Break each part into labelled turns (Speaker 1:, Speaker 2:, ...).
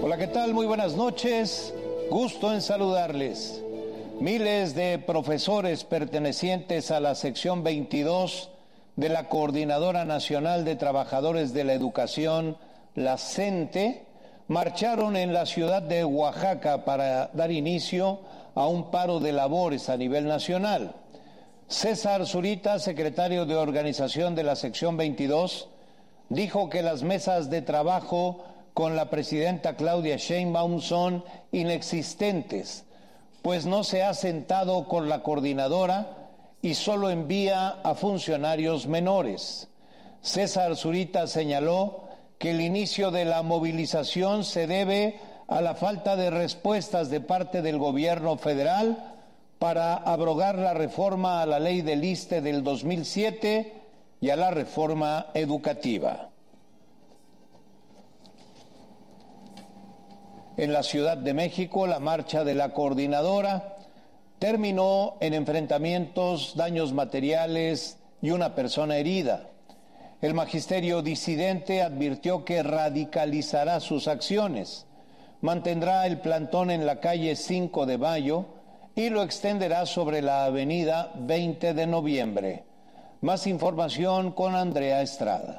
Speaker 1: Hola, ¿qué tal? Muy buenas noches. Gusto en saludarles. Miles de profesores pertenecientes a la sección 22 de la Coordinadora Nacional de Trabajadores de la Educación, la CENTE, marcharon en la ciudad de Oaxaca para dar inicio a un paro de labores a nivel nacional. César Zurita, secretario de organización de la sección 22, dijo que las mesas de trabajo con la presidenta Claudia Sheinbaum son inexistentes, pues no se ha sentado con la coordinadora y solo envía a funcionarios menores. César Zurita señaló que el inicio de la movilización se debe a la falta de respuestas de parte del gobierno federal para abrogar la reforma a la ley del ISSSTE del 2007 y a la reforma educativa. En la Ciudad de México, la marcha de la coordinadora terminó en enfrentamientos, daños materiales y una persona herida. El magisterio disidente advirtió que radicalizará sus acciones, mantendrá el plantón en la calle 5 de Mayo y lo extenderá sobre la avenida 20 de noviembre. Más información con Andrea Estrada.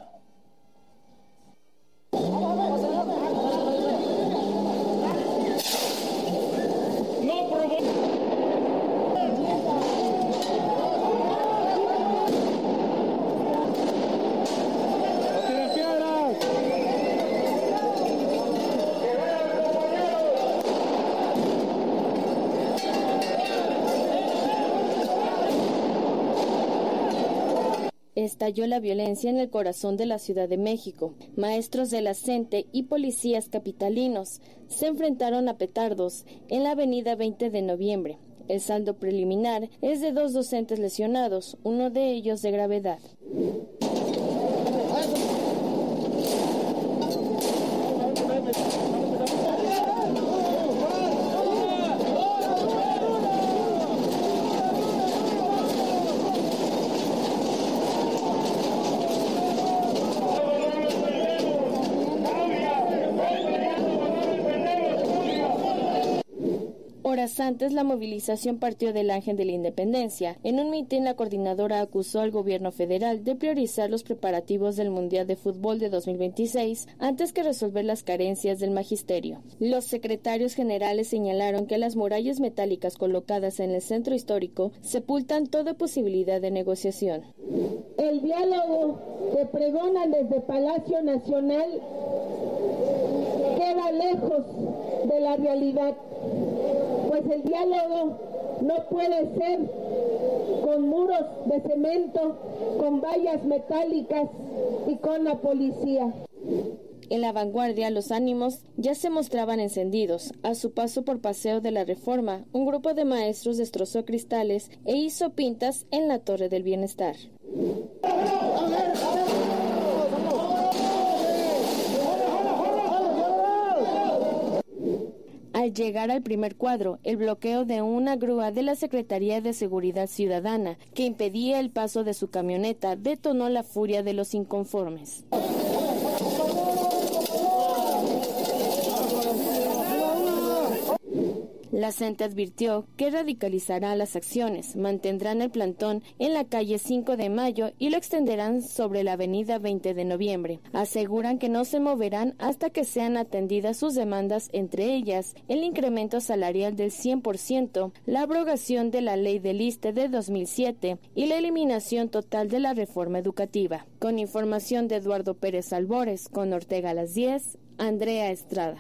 Speaker 2: Estalló la violencia en el corazón de la Ciudad de México. Maestros de la CENTE y policías capitalinos se enfrentaron a petardos en la avenida 20 de noviembre. El saldo preliminar es de 2 docentes lesionados, uno de ellos de gravedad. Horas antes, la movilización partió del Ángel de la Independencia. En un mitin, la coordinadora acusó al gobierno federal de priorizar los preparativos del Mundial de Fútbol de 2026 antes que resolver las carencias del magisterio. Los secretarios generales señalaron que las murallas metálicas colocadas en el centro histórico sepultan toda posibilidad de negociación.
Speaker 3: El diálogo que pregonan desde Palacio Nacional queda lejos de la realidad. Pues el diálogo no puede ser con muros de cemento, con vallas metálicas y con la policía.
Speaker 2: En la vanguardia, los ánimos ya se mostraban encendidos. A su paso por Paseo de la Reforma, un grupo de maestros destrozó cristales e hizo pintas en la Torre del Bienestar. Al llegar al primer cuadro, el bloqueo de una grúa de la Secretaría de Seguridad Ciudadana, que impedía el paso de su camioneta, detonó la furia de los inconformes. La CENTE advirtió que radicalizará las acciones, mantendrán el plantón en la calle 5 de Mayo y lo extenderán sobre la avenida 20 de noviembre. Aseguran que no se moverán hasta que sean atendidas sus demandas, entre ellas el incremento salarial del 100%, la abrogación de la ley del ISSSTE de 2007 y la eliminación total de la reforma educativa. Con información de Eduardo Pérez Albores, con Ortega a las 10, Andrea Estrada.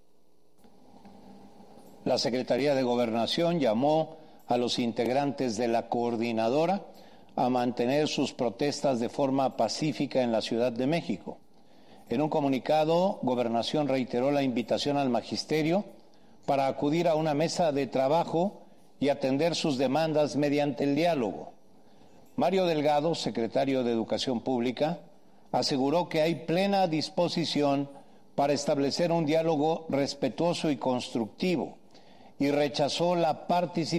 Speaker 1: La Secretaría de Gobernación llamó a los integrantes de la coordinadora a mantener sus protestas de forma pacífica en la Ciudad de México. En un comunicado, Gobernación reiteró la invitación al magisterio para acudir a una mesa de trabajo y atender sus demandas mediante el diálogo. Mario Delgado, secretario de Educación Pública, aseguró que hay plena disposición para establecer un diálogo respetuoso y constructivo, y rechazó la participación